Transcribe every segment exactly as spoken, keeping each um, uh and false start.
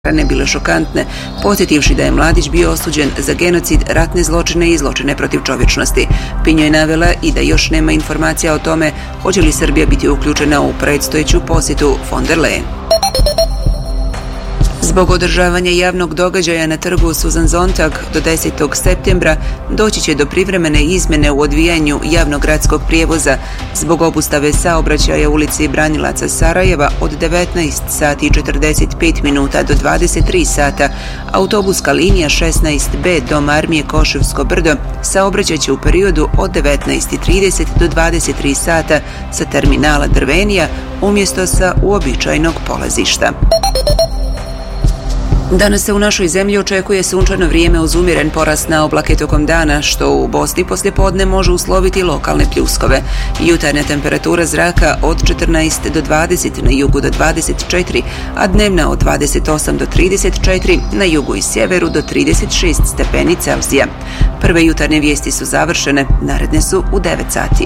ne bile šokantne, podsjetivši da je mladić bio osuđen za genocid, ratne zločine i zločine protiv čovječnosti. Pinjo je navela i da još nema informacija o tome hoće li Srbija biti uključena u predstojeću posjetu von der Leyen. Zbog održavanja javnog događaja na trgu Susan Sontag do desetog septembra doći će do privremene izmjene u odvijanju javnog gradskog prijevoza zbog obustave saobraćaja u ulici Branilaca Sarajeva od devetnaest sati i četrdeset pet minuta do dvadeset tri sata. Autobuska linija šesnaest be Dom Armije Koševsko brdo saobraćat će u periodu od devetnaest i trideset do dvadeset tri sata sa terminala Drvenija umjesto sa uobičajenog polazišta. Danas se u našoj zemlji očekuje sunčano vrijeme uz umjeren porast na oblake tokom dana, što u Bosni poslijepodne može usloviti lokalne pljuskove. Jutarnja temperatura zraka od četrnaest do dvadeset, na jugu do dvadeset četiri, a dnevna od dvadeset osam do trideset četiri, na jugu i sjeveru do trideset šest stepeni Celzija. Prve jutarnje vijesti su završene, naredne su u devet sati.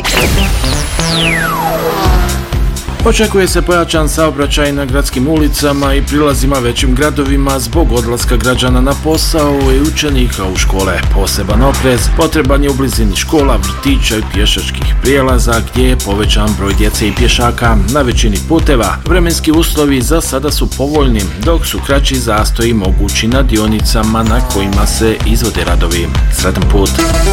Očekuje se pojačan saobraćaj na gradskim ulicama i prilazima većim gradovima zbog odlaska građana na posao i učenika u škole. Poseban oprez potreban je u blizini škola, vrtića i pješačkih prijelaza gdje je povećan broj djece i pješaka. Na većini puteva vremenski uslovi za sada su povoljni, dok su kraći zastoji mogući na dionicama na kojima se izvode radovi. Sretan put!